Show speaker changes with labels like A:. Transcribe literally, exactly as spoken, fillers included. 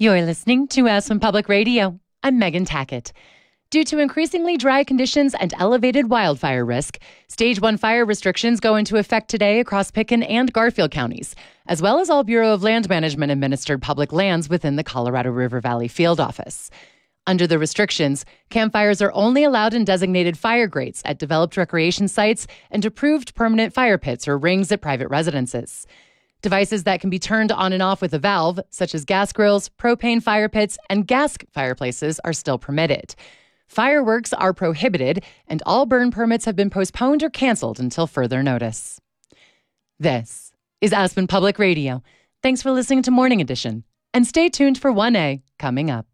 A: You're listening to Aspen Public Radio. I'm Megan Tackett. Due to increasingly dry conditions and elevated wildfire risk, Stage one fire restrictions go into effect today across Pitkin and Garfield counties, as well as all Bureau of Land Management administered public lands within the Colorado River Valley Field Office. Under the restrictions, campfires are only allowed in designated fire grates at developed recreation sites and approved permanent fire pits or rings at private residences. Devices that can be turned on and off with a valve, such as gas grills, propane fire pits, and gas fireplaces, are still permitted. Fireworks are prohibited, and all burn permits have been postponed or canceled until further notice. This is Aspen Public Radio. Thanks for listening to Morning Edition, and stay tuned for one A coming up.